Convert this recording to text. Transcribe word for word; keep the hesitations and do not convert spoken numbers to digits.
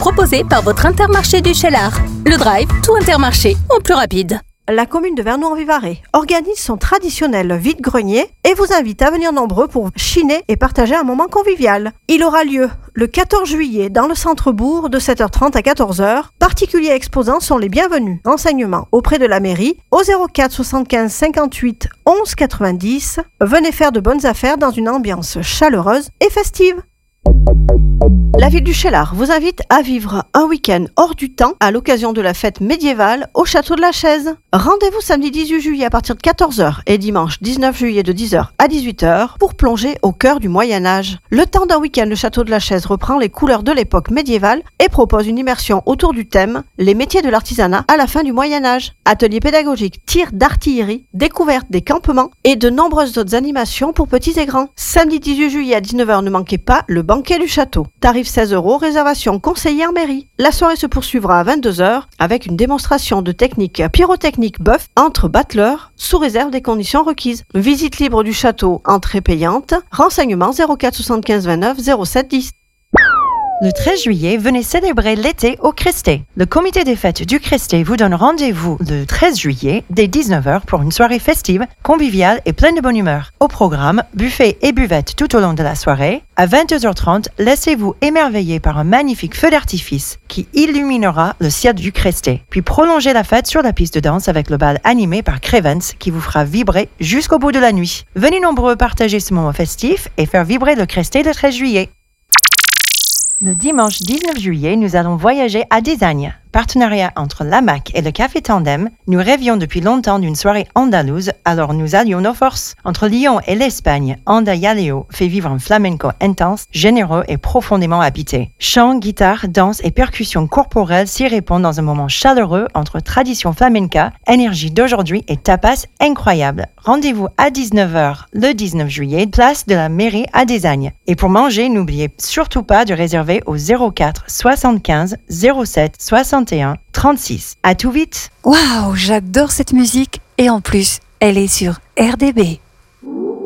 proposé par votre Intermarché du Cheylard. Le Drive, tout Intermarché, en plus rapide. La commune de Vernoux-en-Vivarais organise son traditionnel vide-grenier et vous invite à venir nombreux pour chiner et partager un moment convivial. Il aura lieu le quatorze juillet dans le centre-bourg de sept heures trente à quatorze heures. Particuliers exposants sont les bienvenus. Renseignements auprès de la mairie au zéro quatre soixante-quinze cinquante-huit onze quatre-vingt-dix. Venez faire de bonnes affaires dans une ambiance chaleureuse et festive. La ville du Cheylard vous invite à vivre un week-end hors du temps à l'occasion de la fête médiévale au château de la Chaise. Rendez-vous samedi dix-huit juillet à partir de quatorze heures et dimanche dix-neuf juillet de dix heures à dix-huit heures pour plonger au cœur du Moyen-Âge. Le temps d'un week-end, le château de la Chaise reprend les couleurs de l'époque médiévale et propose une immersion autour du thème « Les métiers de l'artisanat à la fin du Moyen-Âge ». Ateliers pédagogiques, tirs d'artillerie, découverte des campements et de nombreuses autres animations pour petits et grands. Samedi dix-huit juillet à dix-neuf heures, ne manquez pas le banquet du château. Tarif seize euros, réservation conseillée en mairie. La soirée se poursuivra à vingt-deux heures avec une démonstration de technique pyrotechnique bœuf entre battleurs sous réserve des conditions requises. Visite libre du château, entrée payante. Renseignements zéro quatre soixante-quinze vingt-neuf zéro sept dix. Le treize juillet, venez célébrer l'été au Crestet. Le comité des fêtes du Crestet vous donne rendez-vous le treize juillet dès dix-neuf heures pour une soirée festive, conviviale et pleine de bonne humeur. Au programme, buffet et buvette tout au long de la soirée. À vingt-deux heures trente, laissez-vous émerveiller par un magnifique feu d'artifice qui illuminera le ciel du Crestet. Puis prolongez la fête sur la piste de danse avec le bal animé par Crevens qui vous fera vibrer jusqu'au bout de la nuit. Venez nombreux partager ce moment festif et faire vibrer le Crestet le treize juillet. Le dimanche dix-neuf juillet, nous allons voyager à Désagne. Partenariat entre l'A M A C et le Café Tandem, nous rêvions depuis longtemps d'une soirée andalouse, alors nous allions nos forces. Entre Lyon et l'Espagne, Anda Yaleo fait vivre un flamenco intense, généreux et profondément habité. Chant, guitare, danse et percussions corporelles s'y répondent dans un moment chaleureux entre tradition flamenca, énergie d'aujourd'hui et tapas incroyable. Rendez-vous à dix-neuf heures le dix-neuf juillet, place de la mairie à Désagne. Et pour manger, n'oubliez surtout pas de réserver au zéro quatre soixante-quinze zéro sept soixante et un trente-six. À tout vite. Waouh, j'adore cette musique et en plus, elle est sur R D B.